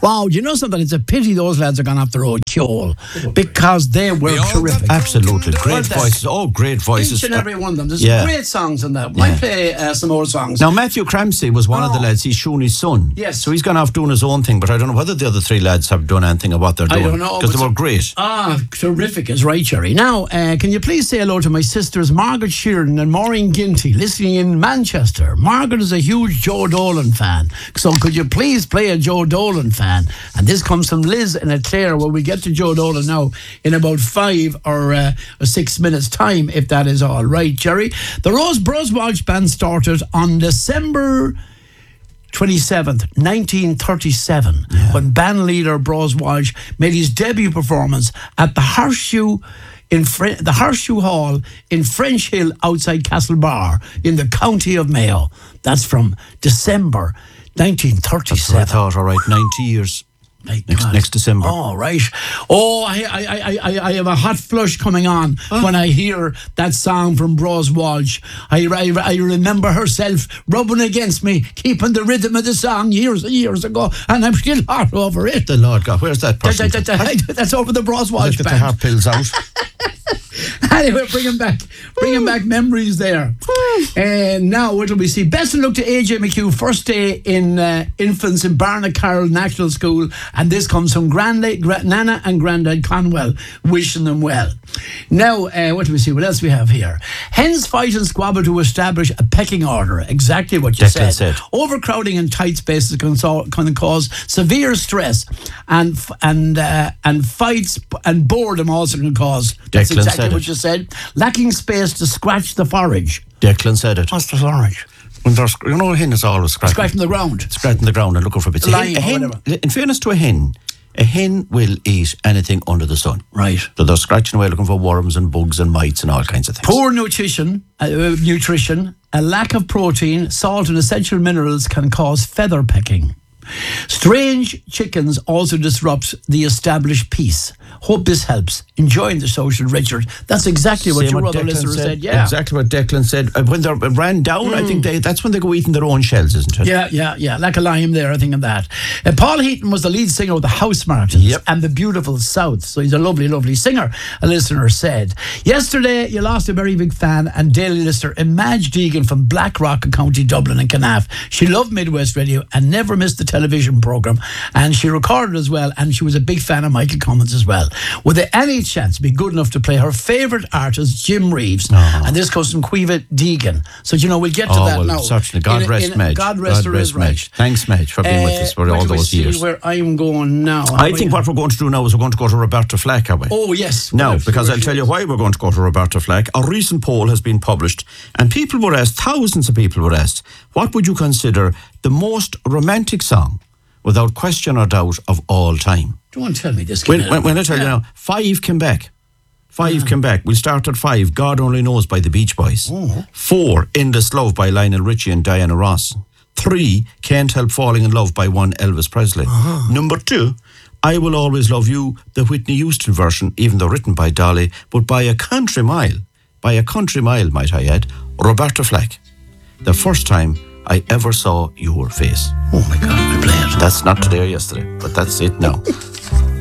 Wow, do you know something? It's a pity those lads are gone off the road, Kjol, because they were terrific. Absolutely. Great voices. Oh, great voices. Each and every one of them. There's great songs in that. Might play some more songs. Now, Matthew Cramsey was one of the lads. He's Shuni's son. Yes. So he's gone off doing his own thing, but I don't know whether the other three lads have done anything of what they're doing. I don't know. Because they were great. Terrific is right, Jerry. Now, can you please say hello to my sisters Margaret Sheeran and Maureen Ginty, listening in Manchester. Margaret is a huge Joe Dolan fan. So could you please play a Joe Dolan fan? And this comes from Liz and Claire. Well, we get to Joe Dolan now in about 5 or 6 minutes' time, if that is all right, Jerry. The Rose Bros Walsh Band started on December 27th, 1937, when band leader Bros Walsh made his debut performance at the Horseshoe Hall in French Hill outside Castlebar in the county of Mayo. That's from December 1937. That's what I thought, all right, 90 years. Next December. Oh, right. Oh, I have a hot flush coming on when I hear that song from Bros Walsh. I remember herself rubbing against me, keeping the rhythm of the song years and years ago, and I'm still hot over it. The Lord God, where's that person? That's over the Bros Walsh Get band. the heart pills out. Anyway, bringing back memories there. And now what do we see? Best of luck to AJ McHugh, first day in infants in Barnacarroll National School, and this comes from Nana and Grandad Conwell, wishing them well. Now, what do we see? What else we have here? Hens fight and squabble to establish a pecking order. Exactly what you said. Overcrowding in tight spaces can cause severe stress, and fights and boredom also can cause. That's exactly what you said. Lacking space to scratch the forage. Declan said it. What's the forage? When there's, a hen is always scratching the ground. Scratching the ground and looking for bits. In fairness to a hen will eat anything under the sun. Right. So they're scratching away looking for worms and bugs and mites and all kinds of things. Poor nutrition, a lack of protein, salt and essential minerals can cause feather pecking. Strange chickens also disrupts the established peace. Hope this helps. Enjoying the social, Richard. That's exactly what your other listener said. Yeah, exactly what Declan said. When they ran down, I think that's when they go eating their own shells, isn't it? Yeah. Like a lime there, I think of that. Paul Heaton was the lead singer of the House Martins and the Beautiful South. So he's a lovely, lovely singer, a listener said. Yesterday, you lost a very big fan and daily listener, Madge Deegan from Blackrock, County Dublin and Canaf. She loved Midwest Radio and never missed the television programme, and she recorded as well, and she was a big fan of Michael Cummins as well. Would there any chance be good enough to play her favourite artist, Jim Reeves? And this comes from Quiva Deegan. So, we'll get to that now. Certainly. God rest Madge. God rest her is right. Thanks, Madge, for being with us for all those years. Where I'm going now. I think what we're going to do now is we're going to go to Roberta Flack, are we? Oh, yes. No, because I'll tell you why we're going to go to Roberta Flack. A recent poll has been published, and people were asked, thousands of people were asked, what would you consider the most romantic song, without question or doubt, of all time? Don't tell me this. When I tell you now, 5 came back. 5 came back. We'll start at 5. God Only Knows by the Beach Boys. 4, Endless Love by Lionel Richie and Diana Ross. 3, Can't Help Falling in Love by one Elvis Presley. Number 2, I Will Always Love You, the Whitney Houston version, even though written by Dolly, but by a country mile, might I add, Roberta Flack. The first time I ever saw your face. Oh my God, we play it. That's not today or yesterday, but that's it now.